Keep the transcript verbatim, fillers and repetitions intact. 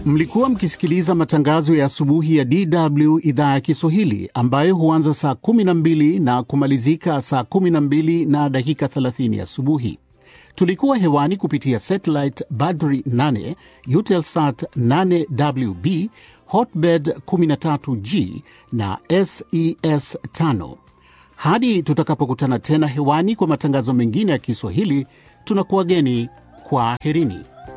Mlikuwa mkisikiliza matangazo ya asubuhi ya D W idhaa ya Kiswahili ambayo huanza saa kumi na mbili na kumalizika saa kumi na mbili na dakika thelathini asubuhi. Tulikuwa hewani kupitia satellite Badri nane, Eutelsat nane W B, Hotbird kumi na tatu G na S E S tano. Hadi tutakapokutana tena hewani kwa matangazo mengine ya Kiswahili, tunakuwageni kwa herini.